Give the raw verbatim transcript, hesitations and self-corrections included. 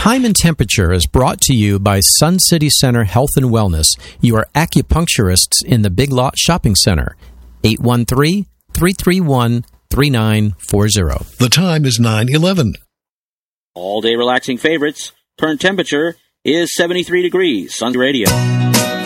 Time and Temperature is brought to you by Sun City Center Health and Wellness, your acupuncturists in the Big Lot Shopping Center. eight one three, three three one, three nine four zero. The time is nine eleven. All-day relaxing favorites. Current temperature is seventy-three degrees. Sun Radio.